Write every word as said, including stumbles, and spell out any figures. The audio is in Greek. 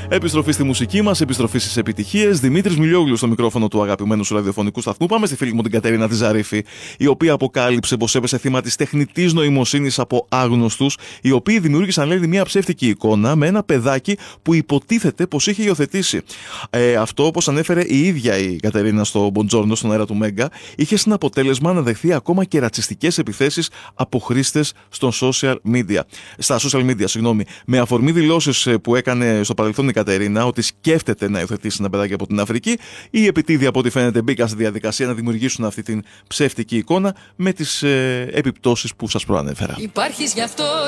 Επιστροφή στη μουσική μας, επιστροφή στις επιτυχίες. Δημήτρης Μιλιόγλου στο μικρόφωνο του αγαπημένου σου ραδιοφωνικού σταθμού. Πάμε στη φίλη μου την Κατερίνα τη Ζαρίφη, η οποία αποκάλυψε πως έπεσε θύμα της τεχνητής νοημοσύνης από άγνωστους, οι οποίοι δημιούργησαν, λέει, μια ψεύτικη εικόνα με ένα παιδάκι που υποτίθεται πως είχε υιοθετήσει. Ε, αυτό, όπως ανέφερε η ίδια η Κατερίνα στο Μποντζόρνο, στον αέρα του Μέγκα, είχε σαν αποτέλεσμα να δεχθεί ακόμα και ρατσιστικές επιθέσεις από χρήστες στον social media. Στα social media, συγγνώμη, με αφορμή δηλώσεις που έκανε στο παρελθόν η Κατερίνα ότι σκέφτεται να υιοθετήσει ένα παιδάκι από την Αφρική, οι επιτίδιοι, από ό,τι φαίνεται, μπήκαν στη διαδικασία να δημιουργήσουν αυτή την ψεύτικη εικόνα με τις ε, επιπτώσεις που σας προανέφερα. Υπάρχεις γι' αυτό